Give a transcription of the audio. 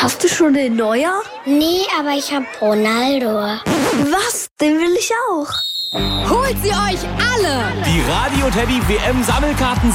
Hast du schon den Neuer? Nee, aber ich hab Ronaldo. Was? Den will ich auch. Holt sie euch alle! Die Radio Teddy WM Sammelkarten